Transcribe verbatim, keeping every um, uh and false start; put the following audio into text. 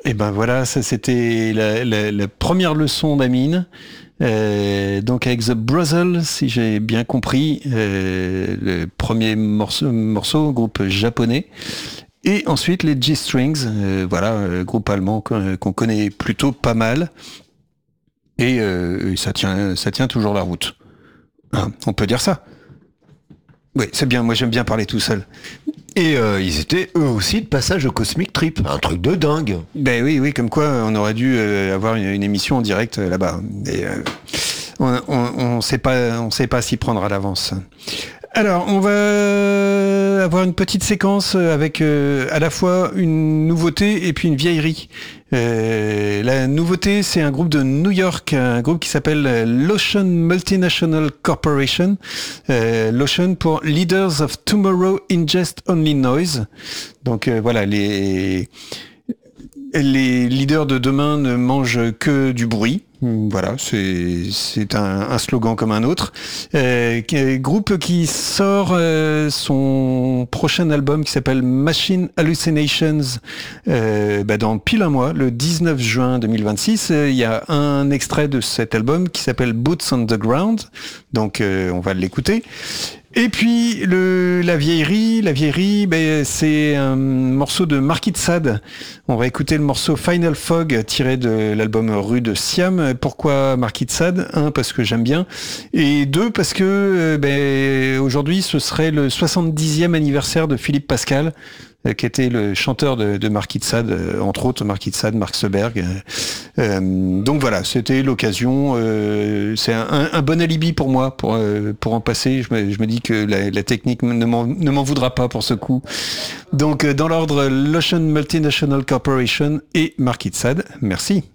Et ben voilà, ça c'était la, la, la première leçon d'Amine. Euh, donc avec The Brothers, si j'ai bien compris, euh, le premier morceau, morceau, groupe japonais. Et ensuite les G-Strings, euh, voilà, euh, groupe allemand qu'on, qu'on connaît plutôt pas mal. Et, euh, et ça tient, ça tient toujours la route. Hein, on peut dire ça. Oui, c'est bien, moi j'aime bien parler tout seul. Et euh, ils étaient eux aussi de passage au Cosmic Trip, un truc de dingue. Ben oui, oui, comme quoi on aurait dû euh, avoir une, une émission en direct euh, là-bas. Et, euh, on, on, on sait pas, on sait pas s'y prendre à l'avance. Alors, on va avoir une petite séquence avec euh, à la fois une nouveauté et puis une vieillerie. Euh, la nouveauté, c'est un groupe de New York, un groupe qui s'appelle Lotion Multinational Corporation. Euh, Lotion pour Leaders of Tomorrow Ingest Only Noise. Donc euh, voilà, les les leaders de demain ne mangent que du bruit. Voilà, c'est c'est un, un slogan comme un autre. Euh, groupe qui sort euh, son prochain album qui s'appelle Machine Hallucinations euh, bah dans pile un mois, le dix-neuf juin deux mille vingt-six. Il y a un extrait de cet album qui s'appelle Boots on the Ground. Donc euh, on va l'écouter. Et puis le, la vieillerie, la vieillerie, ben, c'est un morceau de Marquis de Sade. On va écouter le morceau Final Fog tiré de l'album Rue de Siam. Pourquoi Marquis de Sade ? Un, parce que j'aime bien. Et deux, parce que ben, aujourd'hui ce serait le soixante-dixième anniversaire de Philippe Pascal, qui était le chanteur de, de Marquis de Sade, entre autres Marquis de Sade, Mark Seberg. Euh, donc voilà, c'était l'occasion. Euh, c'est un, un, un bon alibi pour moi pour euh, pour en passer. Je me, je me dis que la, la technique ne m'en, ne m'en voudra pas pour ce coup. Donc dans l'ordre, Lotion Multinational Corporation et Marquis de Sade. Merci.